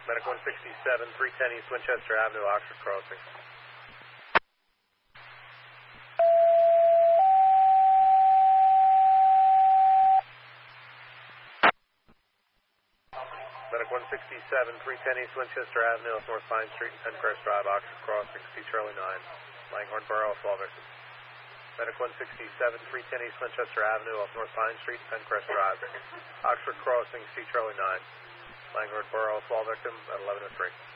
Medic 167, 310 East Winchester Avenue, Oxford Crossing. Medic 167, 310 East Winchester Avenue, off North Pine Street and Pencrest Drive, Oxford Crossing, C. Charlie 9, Langhorne Borough, fall victims. Medic 167, 310 East Winchester Avenue, off North Pine Street and Pencrest Drive, Oxford Crossing, C. Charlie 9, Langhorne Borough, fall victim at 11:03.